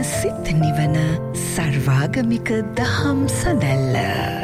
සිත් නිවන සර්වාගමික දහම් සඳැල්ල.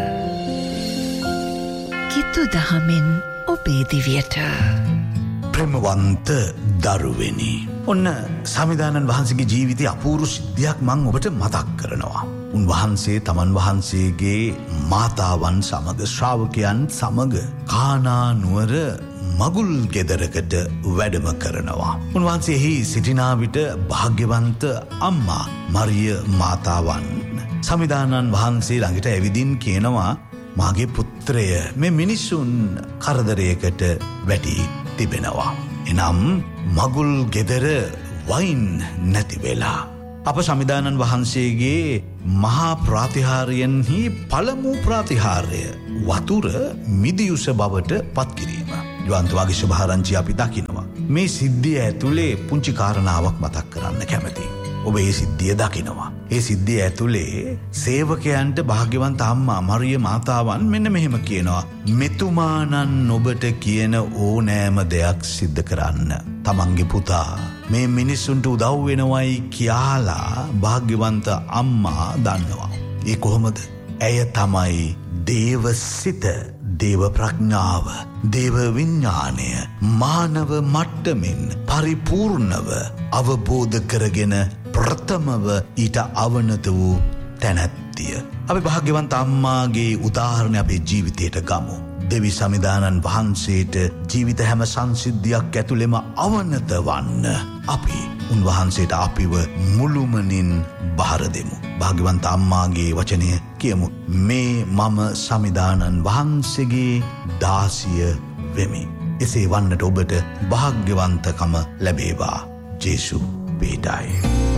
කිතු දහමෙන් ඔබේ දිවියට. ප්‍රේමවන්ත දරුවෙනි. ඔන්න සමිදානන් වහන්සේගේ ජීවිතයේ අපූර්ව සිද්ධියක් මම ඔබට මතක් කරනවා. උන්වහන්සේ තමන් වහන්සේගේ මාතාවන් සමග ශ්‍රාවකයන් සමග කානා නුවර මගුල් ගෙදරකට වැඩම කරනවා. උන්වහන්සේ එහි සිටිනා විට භාග්‍යවන්ත අම්මා මරිය මාතාවන් සමිදානන් වහන්සේ ළඟට ඇවිදින් කියනවා, මාගේ පුත්‍රය මේ මිනිසුන් කරදරයකට වැටි තිබෙනවා. එනම් මගුල් ගෙදර වයින් නැති වෙලා. අප සමිදානන් වහන්සේගේ මහා ප්‍රාතිහාරයෙන්හි පළමු ප්‍රාතිහාරය වතුර මිදියුස බවට පත්කිරීම. ජවන්තවාගේ ශුභාරංචි අපි දකිනවා. මේ සිද්ධිය ඇතුලේ පුංචි කාරණාවක් මතක් කරන්න කැමතියි. ඔබ ඒ සිද්ධිය දකිනවා. ඒ සිද්ධිය ඇතුලේ සේවකයන්ට භාග්‍යවන්ත අම්මා මරිය මාතාවන් මෙන්න මෙහෙම කියනවා, මෙතුමානන් ඔබට කියන ඕනෑම දෙයක් සිද්ධ කරන්න. තමන්ගේ පුතා මේ මිනිස්සුන්ට උදව් වෙනවයි කියලා භාග්‍යවන්ත අම්මා දන්නවා. ඒ කොහොමද? ඇය තමයි දේවසිත, දේව ප්‍රඥාව, දේව විඥානය මානව මට්ටමින් පරිපූර්ණව අවබෝධ කරගෙන ප්‍රථමව ඊට අවනත වූ තැනැත්තිය. අපි භාග්‍යවන්ත අම්මාගේ උදාහරණ අපේ ජීවිතයට ගමු. දෙවි සමිදානන් වහන්සේට ජීවිත හැම සංසිද්ධියක් ඇතුළෙම අවනත වන්න අපි උන්වහන්සේට අපිව මුළුමනින් බාර දෙමු. භාග්‍යවන්ත අම්මාගේ වචනය කියමු, මේ මම සමිදානන් වහන්සේගේ දාසිය වෙමි. එසේ වන්නට ඔබට භාග්‍යවන්තකම ලැබේවා. ජේසු පීඩයි.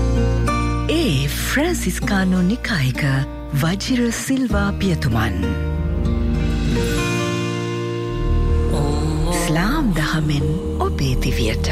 ඒ ෆ්‍රැන්සිස්කානෝ නිකායික වජිර සිල්වා පියතුමන්. ඉස්ලාම් දහමෙන් ඔබේ දිවියට.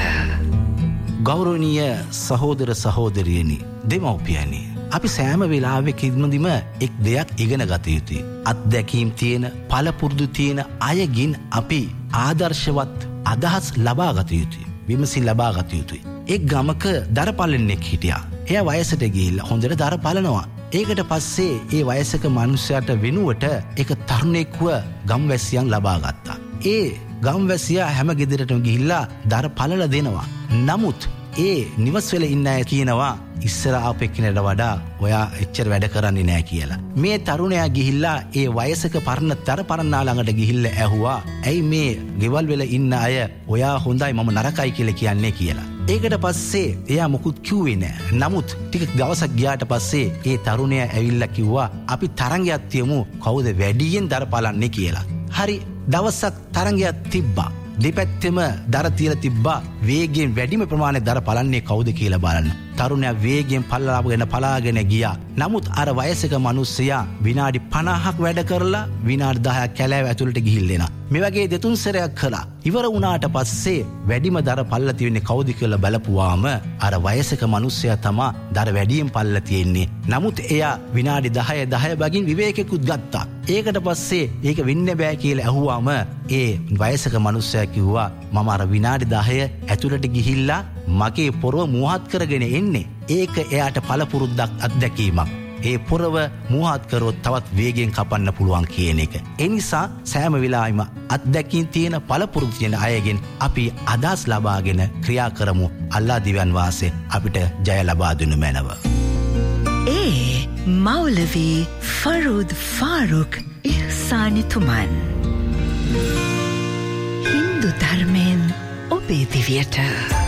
ගෞරවනීය සහෝදර සහෝදරියනි, දෙමව්පියනි, අපි සෑම වෙලාවෙකදීම එක් දෙයක් ඉගෙන ගත යුතුයි. අත්දැකීම් තියෙන, පළපුරුදු තියෙන අයගින් අපි ආදර්ශවත් අදහස් ලබා ගත යුතුයි. විමසින් ලබා ගත යුතුයි. එක් ගමක දරපලන්නෙක් හිටියා. එයා වයසට ගිහිල්ලා හොඳට දර පලනවා. ඒකට පස්සේ ඒ වයසක මනුස්සයාට වෙනුවට එක තරුණෙක්ව ගම්වැසියන් ලබා ගත්තා. ඒ ගම්වැසියා හැම ගෙදරටම ගිහිල්ලා දර පලල දෙනවා. නමුත් ඒ නිවස්වල ඉන්න අය කියනවා, ඉස්සර ආපෙක්කිනට වඩා ඔයා එච්චර වැඩ කරන්නේ නෑ කියලා. මේ තරුණයා ගිහිල්ලා ඒ වයසක පරණ තරපරන්නා ළඟට ගිහිල්ලා ඇහුවා, ඇයි මේ ගෙවල් වල ඉන්න අය ඔයා හොඳයි මම නරකයි කියලා කියන්නේ කියලා. ඒකට පස්සේ එයා මුකුත් කිව්වේ නෑ. නමුත් ටික දවසක් ගියාට පස්සේ ඒ තරුණයා ඇවිල්ලා කිව්වා, අපි තරංගයක් තියමු කවුද වැඩියෙන් දර පලන්නේ කියලා. හරි, දවසක් තරංගයක් තිබ්බා. දෙපැත්තෙම දර තියලා තිබ්බා. වේගයෙන් වැඩිම ප්‍රමාණය දර පලන්නේ කවුද කියලා බලන්න. තරුණයා වේගයෙන් පලාගෙන ගියා. නමුත් අර වයසක මිනිස්සයා විනාඩි 50ක් වැඩ කරලා විනාඩි 10ක් කැලෑව ඇතුළට ගිහිල්ලා. මේ වගේ දෙතුන් සැරයක් කළා. ඉවර වුණාට පස්සේ වැඩිම දර පල්ලා තියෙන්නේ කවුද කියලා බලපුවාම අර වයසක මිනිස්සයා තමයි දර වැඩියෙන් පල්ලා තියෙන්නේ. නමුත් එයා විනාඩි 10 බගින් විවේකෙකුත් ගත්තා. ඒකට පස්සේ ඒක වෙන්න බෑ කියලා අහුවාම ඒ වයසක මිනිස්සයා කිව්වා, මම අර විනාඩි 10 ඇතුළට ගිහිල්ලා මගේ පොරව මුවහත් කරගෙන එන්නේ. ඒක එයාට පළපුරුද්දක් අත්දැකීමක්. ඒ පොරව මුවහත් කරොත් තවත් වේගෙන් කපන්න පුළුවන් කියන එක. ඒ නිසා සෑම වෙලාවෙම අත්දැකීම් තියෙන පළපුරුදු තියෙන අයගෙන් අපි අදහස් ලබාගෙන ක්‍රියා කරමු. අල්ලා දිව්‍යන් වාසේ අපිට ජය ලබා දෙනු මැනව. ඒ මෞලවි ෆරූද් ෆාරුක් ඉහ්සානිතුමන්. හින්දු ධර්මයෙන් ඔබේ දිවියට.